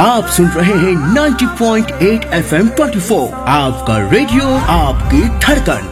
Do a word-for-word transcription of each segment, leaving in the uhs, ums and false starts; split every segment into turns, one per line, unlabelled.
आप सुन रहे हैं नब्बे पॉइंट आठ एफ एम चौबीस, आपका रेडियो आपकी धड़कन।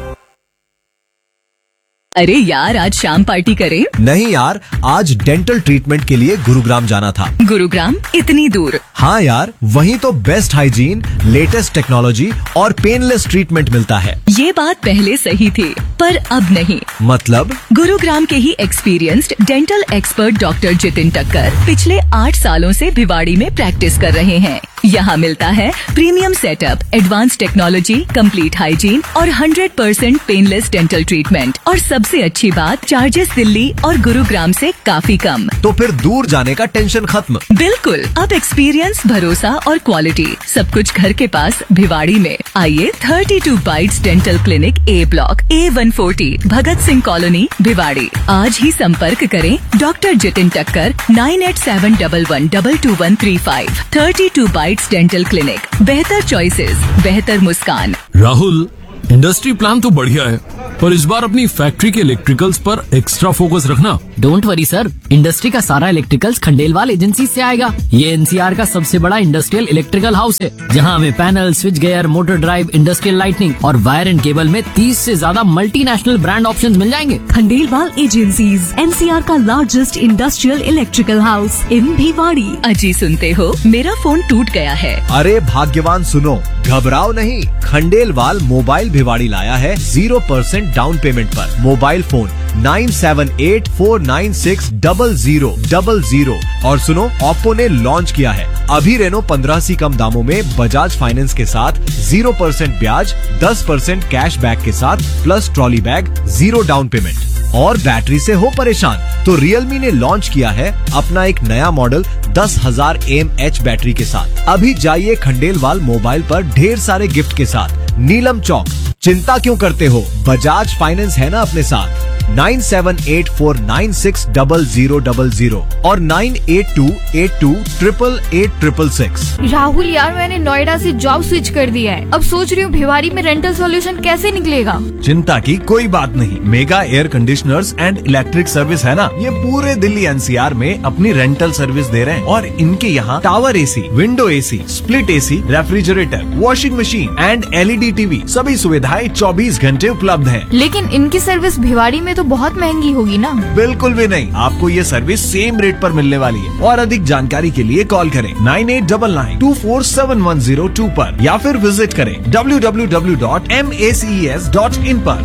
अरे यार, आज शाम पार्टी करें?
नहीं यार, आज डेंटल ट्रीटमेंट के लिए गुरुग्राम जाना था।
गुरुग्राम? इतनी दूर?
हाँ यार, वहीं तो बेस्ट हाइजीन, लेटेस्ट टेक्नोलॉजी और पेनलेस ट्रीटमेंट मिलता है।
ये बात पहले सही थी, पर अब नहीं।
मतलब?
गुरुग्राम के ही experienced dental expert doctor Jitin टक्कर पिछले आठ सालों से भिवाड़ी में प्रैक्टिस कर रहे हैं। यहाँ मिलता है premium setup, advance technology, complete hygiene और hundred percent painless dental treatment. और सबसे अच्छी बात, चार्जेस दिल्ली और गुरुग्राम से काफी कम।
तो फिर दूर जाने का टेंशन खत्म।
बिल्कुल, अब एक्सपीरियंस, भरोसा और क्वालिटी सब कुछ घर के पास भिवाड़ी में। आइए, thirty two bytes dental clinic, ए ब्लॉक, ए one forty, Bhagat Singh colony, Bhiwadi. आज ही संपर्क करें डॉक्टर जितिन टक्कर, nine eight seven double one double two one three five. Thirty two bytes dental clinic, बेहतर चॉइसेस, बेहतर मुस्कान।
राहुल, इंडस्ट्री प्लान तो बढ़िया है, पर इस बार अपनी फैक्ट्री के इलेक्ट्रिकल्स पर एक्स्ट्रा फोकस रखना।
डोंट वरी सर, इंडस्ट्री का सारा इलेक्ट्रिकल्स खंडेलवाल एजेंसी से आएगा। ये एनसीआर का सबसे बड़ा इंडस्ट्रियल इलेक्ट्रिकल हाउस है, जहां हमें panel, switch gear, motor drive, industrial lightning और वायर एंड केबल में तीस से ज्यादा मल्टीनेशनल ब्रांड ऑप्शंस मिल जाएंगे।
खंडेलवाल एजेंसीज, एनसीआर का largest industrial electrical house in Bhiwadi.
अजी सुनते हो, मेरा फोन टूट गया है।
अरे भाग्यवान सुनो, घबराओ नहीं, खंडेलवाल मोबाइल भिवाड़ी लाया है जीरो परसेंट डाउन पेमेंट पर। Mobile phone nine seven eight four nine six double zero double zero. और सुनो, ओप्पो ने लॉन्च किया है अभी रेनो पंद्रह सी कम दामों में बजाज फाइनेंस के साथ जीरो परसेंट ब्याज, दस परसेंट कैश बैक के साथ plus trolley bag, zero down payment. और बैटरी से हो परेशान तो रियलमी ने लॉन्च किया है अपना एक नया मॉडल दस हजार एम एच बैटरी के साथ। अभी जाइए खंडेलवाल मोबाइल पर ढेर सारे गिफ्ट के साथ। नीलम चौक। चिंता क्यों करते हो, बजाज फाइनेंस है ना अपने साथ। Nine seven eight four nine six double zero double zero और nine eight to eight to triple eight triple six.
Rahul यार, मैंने नोएडा से जॉब स्विच कर दिया है। अब सोच रही हूँ भिवाड़ी में रेंटल सॉल्यूशन कैसे निकलेगा।
चिंता की कोई बात नहीं, mega air conditioners and electric service है ना, ये पूरे दिल्ली एनसीआर में अपनी रेंटल सर्विस दे रहे हैं। और इनके यहाँ tower AC, window AC, split AC, refrigerator, washing machine and LED TV सभी सुविधाएं चौबीस घंटे उपलब्ध है।
लेकिन इनकी सर्विस भिवाड़ी में तो बहुत महंगी होगी ना।
बिल्कुल भी नहीं, आपको ये सर्विस सेम रेट पर मिलने वाली है। और अधिक जानकारी के लिए कॉल करें nine eight double nine to four seven one zero to पर या फिर विजिट करें W W W dot M A C S dot in पर।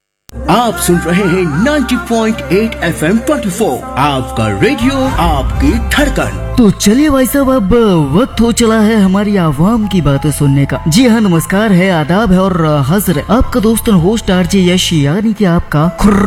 आप सुन रहे हैं नब्बे पॉइंट आठ एफ एम चौबीस, आपका रेडियो आपकी धड़कन।
तो चलिए भाई साहब, अब वक्त हो चला है हमारी आवाम की बातें सुनने का। जी हाँ, नमस्कार है, आदाब है और हाजिर है आपका दोस्त होस्ट आरजे यश, यानी कि आपका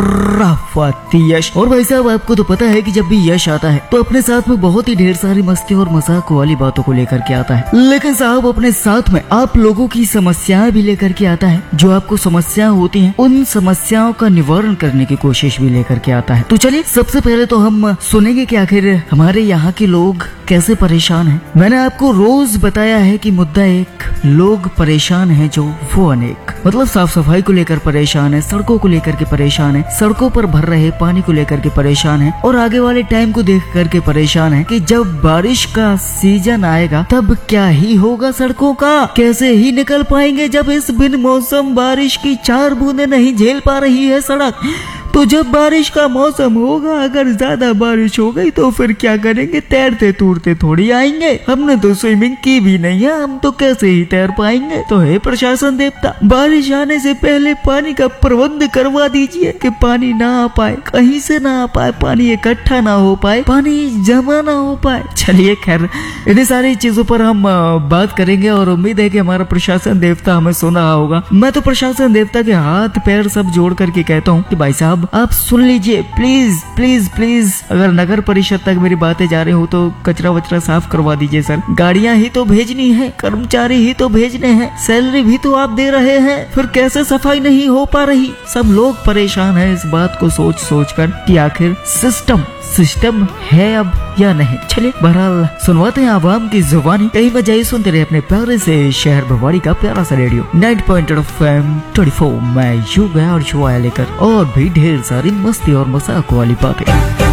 खुराफाती यश। और भाई साहब, आपको तो पता है कि जब भी यश आता है तो अपने साथ में बहुत ही ढेर सारी मस्ती और मजाक वाली बातों को लेकर के आता है। लेकिन साहब, अपने साथ में आप लोगों की समस्याएं भी लेकर के आता है। जो आपको समस्याएं होती हैं, उन समस्याओं का निवारण करने की कोशिश भी लेकर के आता है। तो चलिए, सबसे पहले तो हम सुनेंगे कि आखिर हमारे यहाँ के लोग कैसे परेशान हैं। मैंने आपको रोज बताया है कि मुद्दा एक, लोग परेशान हैं जो वो अनेक। मतलब साफ सफाई को लेकर परेशान है, सड़कों को लेकर के परेशान है, सड़कों पर भर रहे पानी को लेकर के परेशान है, और आगे वाले टाइम को देख करके परेशान है कि जब बारिश का सीजन आएगा तब क्या ही होगा सड़कों का, कैसे ही निकल पाएंगे जब इस बिन मौसम बारिश की चार बूंदे नहीं झेल पा रही है सड़क। तो जब बारिश का मौसम होगा, अगर ज्यादा बारिश हो गई तो फिर क्या करेंगे, तैरते तूरते थोड़ी आएंगे। हमने तो स्विमिंग की भी नहीं है, हम तो कैसे ही तैर पाएंगे। तो हे प्रशासन देवता, बारिश आने से पहले पानी का प्रबंध करवा दीजिए कि पानी ना आ पाए, कहीं से ना आ पाए, पानी इकट्ठा ना हो पाए, पानी जमा ना हो पाए। चलिए खैर, इन्हीं सारी चीजों पर हम बात करेंगे और उम्मीद है कि हमारा प्रशासन देवता हमें सुन रहा होगा। मैं तो प्रशासन देवता के हाथ पैर सब जोड़ करके कहता हूँ कि भाई साहब, आप सुन लीजिए, प्लीज प्लीज प्लीज। अगर नगर परिषद तक मेरी बातें जा रही हो तो कचरा वचरा साफ करवा दीजिए सर। गाड़ियां ही तो भेजनी है, कर्मचारी ही तो भेजने हैं, सैलरी भी तो आप दे रहे हैं, फिर कैसे सफाई नहीं हो पा रही। सब लोग परेशान हैं इस बात को सोच सोच कर कि आखिर सिस्टम सिस्टम है अब या नहीं। चलिए बहरहाल सुनवाते हैं आवाम की जुबानी। कहीं बजाय सुनते रहे अपने प्यारे से शहर भिवाड़ी का प्यारा सा radio ninety point eight F M चौबीस। मैं यू गया और छुआया लेकर और भी ढेर सारी मस्ती और मजाक वाली बातें।